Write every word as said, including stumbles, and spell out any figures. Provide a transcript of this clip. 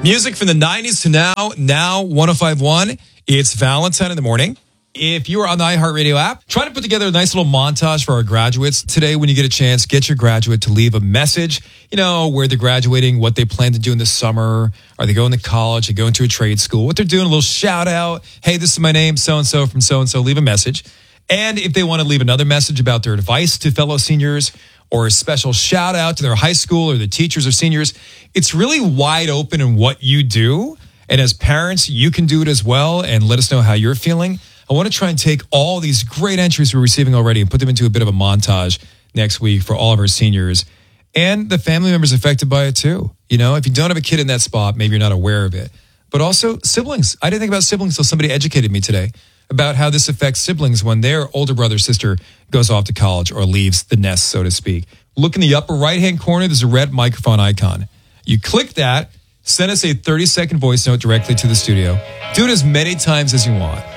Music from the nineties to now, now one oh five point one. It's Valentine in the morning. If you are on the iHeartRadio app, try to put together a nice little montage for our graduates. Today, when you get a chance, get your graduate to leave a message, you know, where they're graduating, what they plan to do in the summer. Are they going to college? Are they going to a trade school? What they're doing, a little shout out. Hey, this is my name, so-and-so from so-and-so. Leave a message. And if they want to leave another message about their advice to fellow seniors or a special shout out to their high school or the teachers or seniors, it's really wide open in what you do. And as parents, you can do it as well and let us know how you're feeling. I want to try and take all these great entries we're receiving already and put them into a bit of a montage next week for all of our seniors and the family members affected by it too. You know, if you don't have a kid in that spot, maybe you're not aware of it. But also siblings. I didn't think about siblings until somebody educated me today about how this affects siblings when their older brother or sister goes off to college or leaves the nest, so to speak. Look in the upper right-hand corner. There's a red microphone icon. You click that, send us a thirty-second voice note directly to the studio. Do it as many times as you want.